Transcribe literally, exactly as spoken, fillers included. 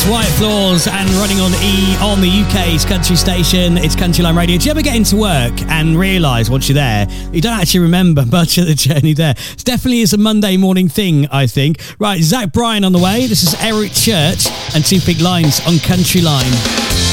White Floors and running on E on the U K's country station. It's Country Line Radio. Do you ever get into work and realise once you're there, you don't actually remember much of the journey there? It definitely is a Monday morning thing, I think. Right, Zach Bryan on the way. This is Eric Church and Two Big Lines on Country Line.